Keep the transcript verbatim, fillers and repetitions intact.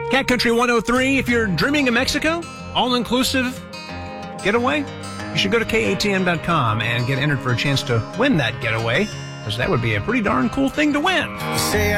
Cat Country one oh three, if you're dreaming of Mexico, all-inclusive getaway, you should go to K A T M dot com and get entered for a chance to win that getaway, because that would be a pretty darn cool thing to win. Say